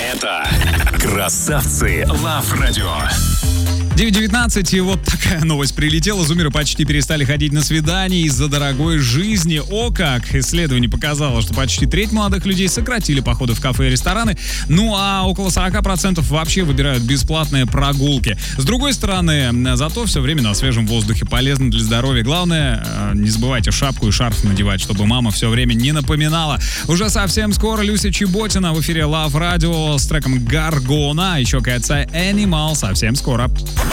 Это «Красавцы Лав Радио». 9:19, и вот такая новость прилетела. Зумеры почти перестали ходить на свидания из-за дорогой жизни. О как! Исследование показало, что почти треть молодых людей сократили походы в кафе и рестораны, ну а около 40% вообще выбирают бесплатные прогулки. С другой стороны, зато все время на свежем воздухе полезно для здоровья. Главное, не забывайте шапку и шарф надевать, чтобы мама все время не напоминала. Уже совсем скоро Люся Чеботина в эфире Love Radio с треком «Гаргона». Еще кается Animal совсем скоро.